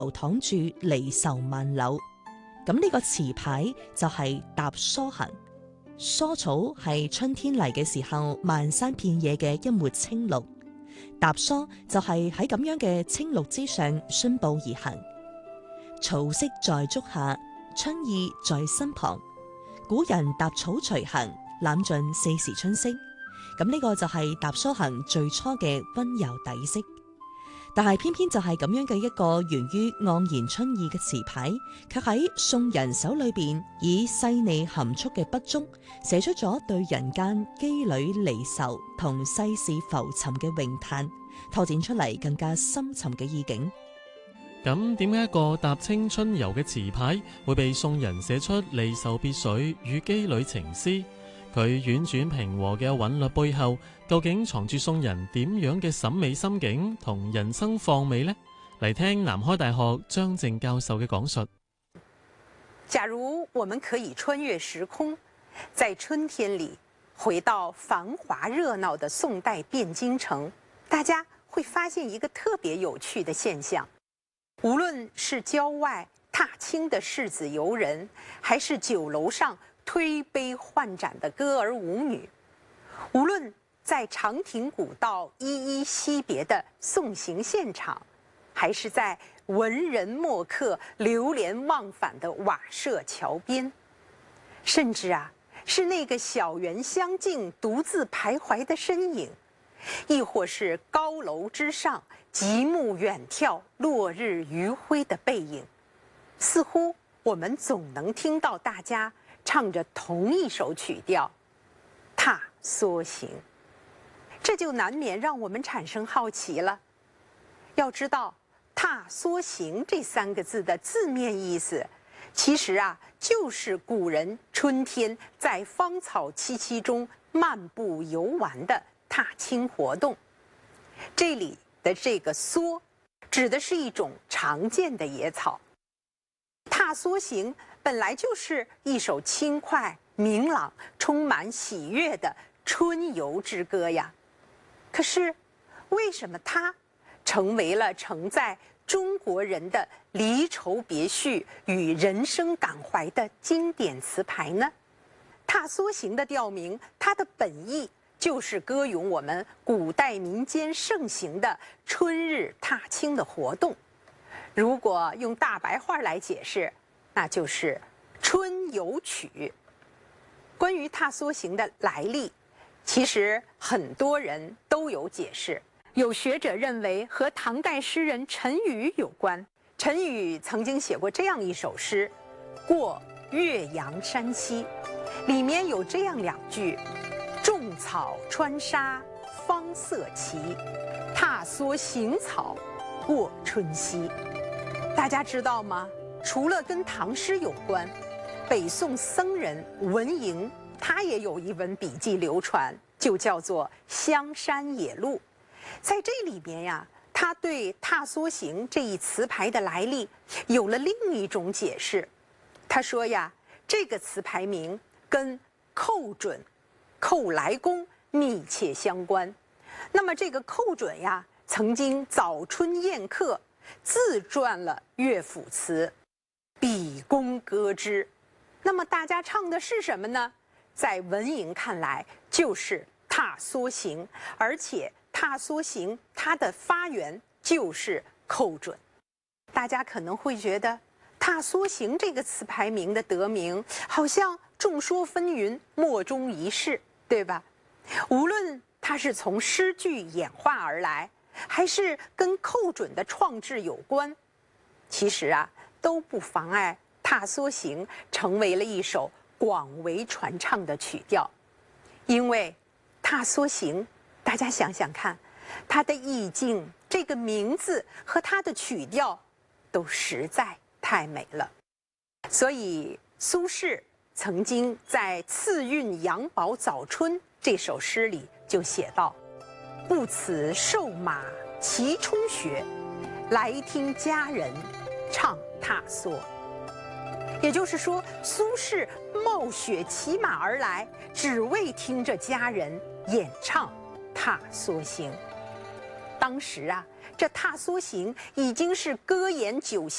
躺住離愁萬縷。咁呢個詞牌就係踏梭行。梭草係春天嚟嘅時候漫山遍野嘅一抹青綠，踏梭就係喺咁樣嘅青綠之上順步而行。草色在足下，春意在身旁。古人踏草隨行，攬盡四時春色。咁呢個就係踏梭行最初嘅溫柔底色。但係偏偏就係咁樣嘅一個源於盎然春意嘅詞牌，卻喺宋人手裏邊以細膩含蓄嘅筆觸，寫出咗對人間羈旅離愁同世事浮沉嘅詠嘆，拓展出嚟更加深沉嘅意境。 咁點解一個踏青春遊嘅詞牌會被宋人寫出離愁別緒與羈旅情詩？佢婉轉平和嘅韻律背後，究竟藏住宋人點樣嘅審美心境同人生況味呢？嚟聽南開大學張靜教授嘅講述。 假如我們可以穿越時空，在春天裡回到繁華熱鬧的宋代汴京城，大家會發現一個特別有趣的現象。無論是郊外踏青的士子遊人，還是酒樓上推杯換盞的歌兒舞女，無論在長亭古道依依惜別的送行現場，還是在文人墨客流連忘返的瓦舍橋邊，甚至是那個小園香徑獨自徘徊的身影，亦或是高樓之上極目遠眺落日餘暉的背影，似乎我們總能聽到大家唱着同一首曲調《踏梭行》，這就難免讓我們產生好奇了。要知道“踏梭行”這三個字的字面意思，其實就是古人春天在芳草萋萋中漫步遊玩的踏青活動。這裡的這個梭，指的是一種常見的野草。踏梭行本來就是一首輕快、明朗、充滿喜悅的春遊之歌呀。可是，為什麼它成為了承載中國人的離愁別緒與人生感懷的經典詞牌呢？踏梭行的調名，它的本意就是歌詠我們古代民間盛行的春日踏青的活動。如果用大白話來解釋，那就是春遊曲。關於踏梭行的來歷，其實很多人都有解釋。有學者認為和唐代詩人陳宇有關。陳宇曾經寫過這樣一首詩《過岳陽山西》，裡面有這樣兩句：種草穿沙方色奇，踏梭行草過春熙。大家知道嗎？除了跟唐詩有關，北宋僧人文莹他也有一本筆記流傳，就叫做《香山野錄》。在這裡面他對踏梭行這一詞牌的來歷有了另一種解釋。他說這個詞牌名跟寇準、寇來公密切相關。那麼這個寇準曾經早春宴客，自撰了樂府詞，比公歌之。那麼大家唱的是什麼呢？在文莹看來，就是踏梭行，而且踏梭行它的發源就是寇準。大家可能會覺得踏梭行這個詞牌名的得名好像眾說紛紜，莫衷一是，對吧？無論它是從詩句演化而來，還是跟寇準的創制有關，其實都不妨礙踏梭行成為了一首廣為傳唱的曲調。因為踏梭行，大家想想看，它的意境、這個名字和它的曲調都實在太美了。所以蘇軾曾經在《次韻楊保早春》這首詩裡就寫道：不辭瘦馬騎春雪，來聽佳人唱踏梭。也就是說，蘇軾冒雪騎馬而來，只為聽着佳人演唱踏梭行。當時这踏梭行已经是歌言9